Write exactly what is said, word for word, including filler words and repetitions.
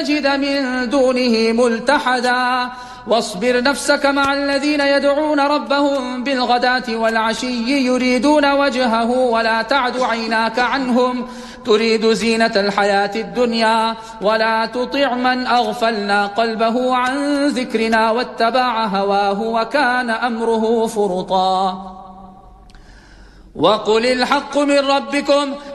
تجد من دونه ملتحدا واصبر نفسك مع الذين يدعون ربهم بالغداة والعشي يريدون وجهه ولا تعد عيناك عنهم تريد زينة الحياة الدنيا ولا تطع من أغفلنا قلبه عن ذكرنا واتبع هواه وكان أمره فرطا وقل الحق من ربكم